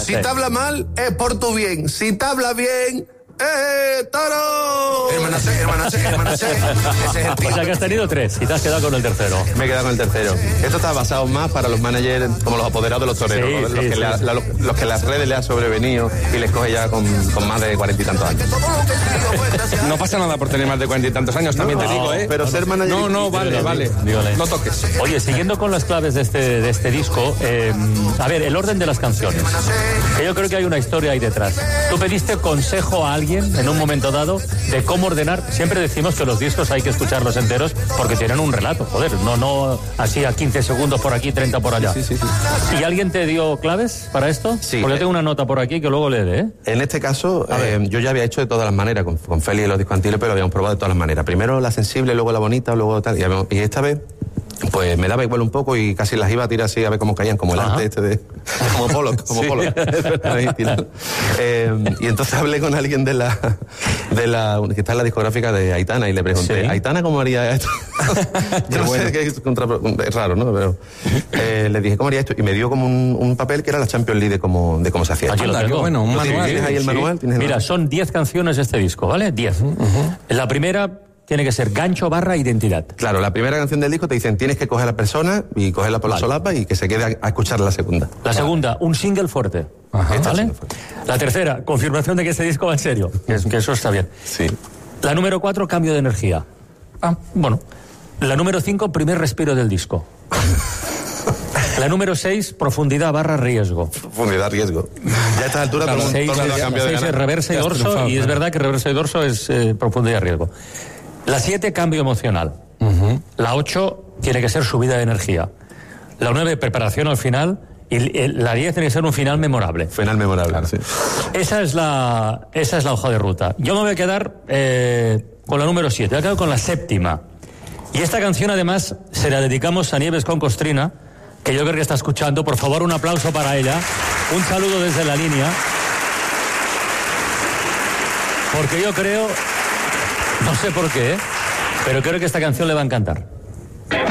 Si te habla mal, es por tu bien. Si te habla bien, ¡toro! Hermana C. Ese es el tío. O sea que has tenido 3 y te has quedado con el tercero. Me he quedado con el tercero. Esto está basado más para los managers, como los apoderados de los toreros, los que las redes le han sobrevenido y les coge ya con más de 40 y tantos años. No pasa nada por tener más de 40 y tantos años, también te digo, ¿eh? Pero ser manager... No, vale. No toques. Oye, siguiendo con las claves de este disco, a ver, el orden de las canciones. Que yo creo que hay una historia ahí detrás. Tú pediste consejo a alguien en un momento dado de cómo ordenar. Siempre decimos que los discos hay que escucharlos enteros porque tienen un relato, joder, no así a 15 segundos por aquí, 30 por allá. Sí. ¿Y alguien te dio claves para esto? Sí. Porque yo tengo una nota por aquí que luego lee, ¿eh? En este caso, yo ya había hecho de todas las maneras, con Félix y los discos antiguos, pero habíamos probado de todas las maneras. Primero la sensible, luego la bonita, luego tal. Y esta vez, pues me daba igual un poco y casi las iba a tirar así a ver cómo caían, como el arte este de... Como Polo. Y entonces hablé con alguien de la que está en la discográfica de Aitana y le pregunté, ¿sí? ¿Aitana cómo haría esto? Yo no sé, que es raro, ¿no? Pero le dije, ¿cómo haría esto? Y me dio como un papel que era la Champions League de cómo se hacía. Aquí lo tengo. Bueno, un manual. ¿Tienes ahí el manual? Mira, son 10 canciones de este disco, ¿vale? 10. La primera tiene que ser gancho / identidad. Claro, la primera canción del disco te dicen tienes que coger a la persona y cogerla por la solapa y que se quede a escuchar la segunda. La segunda, un single fuerte. ¿Vale? La tercera, confirmación de que este disco va en serio. Que eso está bien. Sí. La número 4, cambio de energía. Bueno. La número 5, primer respiro del disco. La número 6, profundidad / riesgo. Profundidad, riesgo. Ya a esta altura todo el mundo ha cambiado de 6 es ganar. reversa y dorso, y es verdad que reversa y dorso es profundidad y riesgo. La 7, cambio emocional. La 8, tiene que ser subida de energía. La 9, preparación al final. Y la 10 tiene que ser un final memorable. Final memorable, claro. Sí. Esa es la hoja de ruta. Yo me voy a quedar con la número 7. Voy a quedar con la 7ª. Y esta canción, además, se la dedicamos a Nieves con Costrina, que yo creo que está escuchando. Por favor, un aplauso para ella. Un saludo desde la línea. Porque yo creo... No sé por qué, pero creo que esta canción le va a encantar.